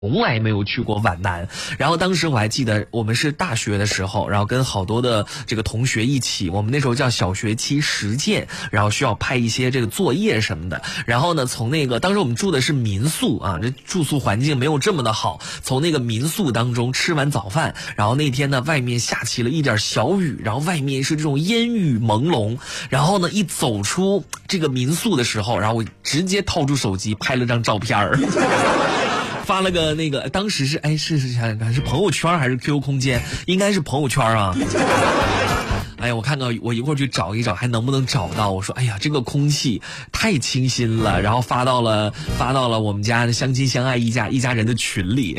从来没有去过皖南。然后当时我还记得我们是大学的时候，然后跟好多的这个同学一起，我们那时候叫小学期实践，然后需要拍一些这个作业什么的。然后呢，从那个当时我们住的是民宿啊，这住宿环境没有这么的好，从那个民宿当中吃完早饭，然后那天呢外面下起了一点小雨，然后外面是这种烟雨朦胧，然后呢一走出这个民宿的时候，然后我直接掏出手机拍了张照片儿。发了个那个，当时是想看是朋友圈还是 QQ 空间，应该是朋友圈啊。哎呀，我看到我一会儿去找一找，还能不能找到？我说，哎呀，这个空气太清新了，然后发到了我们家相亲相爱一家人的群里。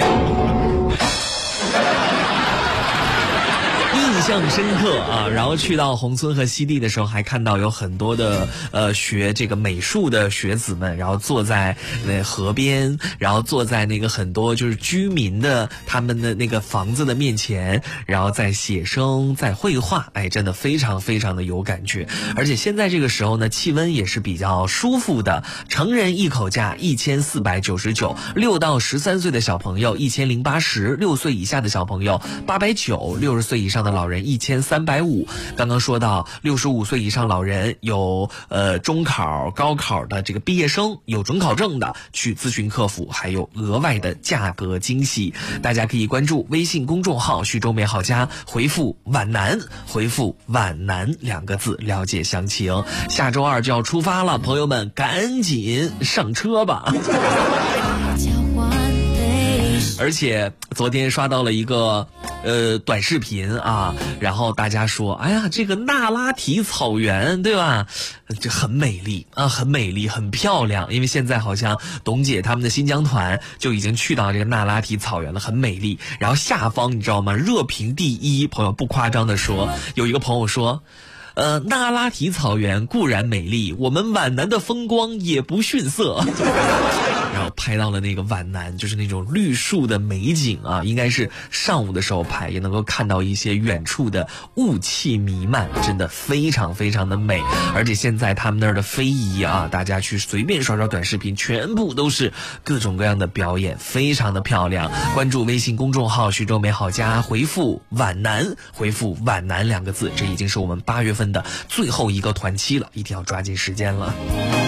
印象深刻啊！然后去到宏村和西递的时候，还看到有很多的学这个美术的学子们，然后坐在河边，然后坐在那个很多就是居民的他们的那个房子的面前，然后在写生，在绘画，哎，真的非常非常的有感觉。而且现在这个时候呢，气温也是比较舒服的，成人一口价1499，6到13岁的小朋友1080，6岁以下的小朋友890，60岁以上的老人1350。刚刚说到65岁以上老人有中考、高考的这个毕业生，有准考证的去咨询客服，还有额外的价格惊喜。大家可以关注微信公众号徐州美好家，回复皖南，回复皖南2个字了解详情。下周2就要出发了，朋友们赶紧上车吧。而且昨天刷到了一个短视频啊，然后大家说，哎呀，这个那拉提草原对吧，这很美丽啊，很美丽，很漂亮。因为现在好像董姐他们的新疆团就已经去到这个那拉提草原了，很美丽。然后下方你知道吗，热评第一，朋友不夸张的说，有一个朋友说，那拉提草原固然美丽，我们皖南的风光也不逊色。然后拍到了那个皖南，就是那种绿树的美景啊，应该是上午的时候拍，也能够看到一些远处的雾气弥漫，真的非常非常的美。而且现在他们那儿的非遗啊，大家去随便刷刷短视频，全部都是各种各样的表演，非常的漂亮。关注微信公众号徐州美好家，回复皖南，回复皖南2个字，这已经是我们8月份的最后一个团期了，一定要抓紧时间了。